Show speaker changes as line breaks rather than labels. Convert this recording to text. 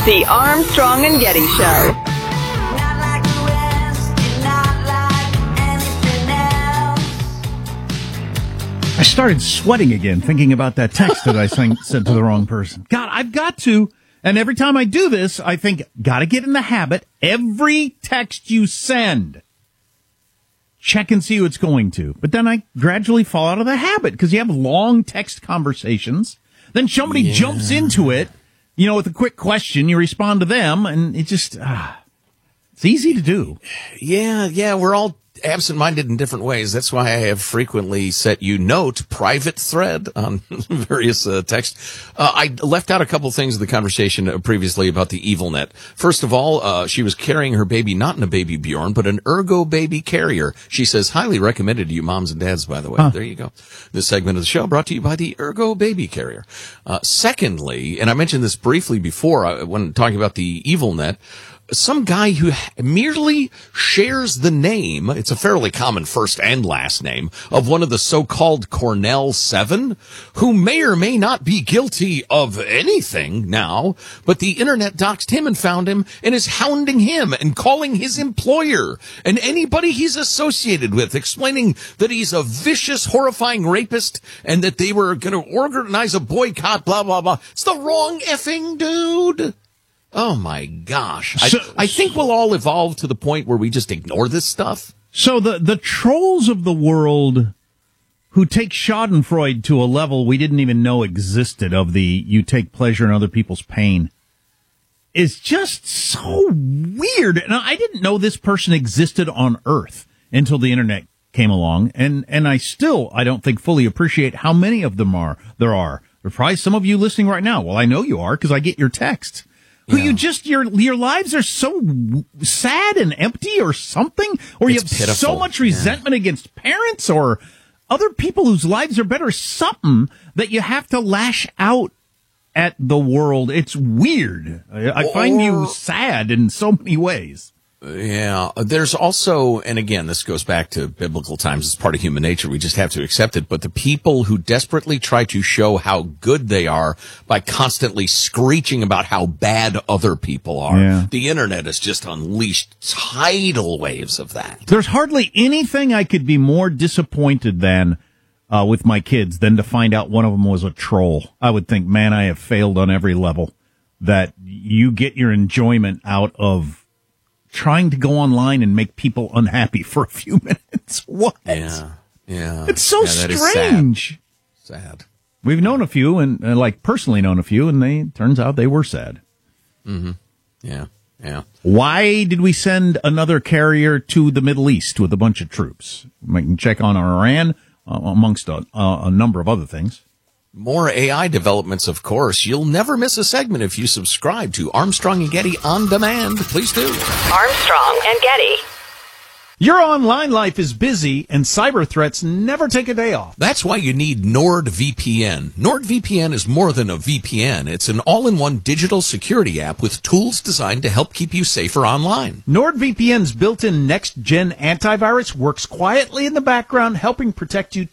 The Armstrong and Getty Show.
I started sweating again thinking about that text that I sent to the wrong person. God, I've got to. And every time I do this, I think, got to get in the habit. Every text you send, check and see who it's going to. But then I gradually fall out of the habit because you have long text conversations. Then somebody jumps into it, with a quick question. You respond to them, and it just, it's easy to do.
Yeah, we're all absent-minded in different ways. That's why I have frequently set note private thread on various texts. I left out a couple things of the conversation previously about the EvilNet. First of all, she was carrying her baby not in a baby Bjorn, but an Ergo baby carrier. She says, highly recommended to you moms and dads, by the way. There you go. This segment of the show brought to you by the Ergo baby carrier. Secondly, and I mentioned this briefly before when talking about the EvilNet, some guy who merely shares the name, it's a fairly common first and last name, of one of the so-called Cornell Seven, who may or may not be guilty of anything now, but the internet doxed him and found him and is hounding him and calling his employer and anybody he's associated with, explaining that he's a vicious, horrifying rapist and that they were going to organize a boycott, blah, blah, blah. It's the wrong effing dude. Oh, my gosh. I think we'll all evolve to the point where we just ignore this stuff.
So the trolls of the world who take schadenfreude to a level we didn't even know existed of the you take pleasure in other people's pain is just so weird. And I didn't know this person existed on Earth until the internet came along. And I don't think fully appreciate how many of them there are. There's probably some of you listening right now. Well, I know you are because I get your texts. Who your lives are so sad and empty or something, or you have pitiful. So much resentment against parents or other people whose lives are better, something that you have to lash out at the world. It's weird. I find you sad in so many ways.
Yeah, there's also, and again, this goes back to biblical times. It's part of human nature. We just have to accept it. But the people who desperately try to show how good they are by constantly screeching about how bad other people are, the internet has just unleashed tidal waves of that.
There's hardly anything I could be more disappointed than with my kids than to find out one of them was a troll. I would think, man, I have failed on every level. That you get your enjoyment out of trying to go online and make people unhappy for a few minutes. What?
Yeah.
It's so strange.
Sad.
We've known a few, and personally known a few, and turns out they were sad.
Mm-hmm. Yeah.
Why did we send another carrier to the Middle East with a bunch of troops? We can check on Iran, amongst a number of other things.
More AI developments, of course. You'll never miss a segment if you subscribe to Armstrong and Getty On Demand. Please do.
Armstrong and Getty.
Your online life is busy, and cyber threats never take a day off.
That's why you need NordVPN. NordVPN is more than a VPN. It's an all-in-one digital security app with tools designed to help keep you safer online.
NordVPN's built-in next-gen antivirus works quietly in the background, helping protect you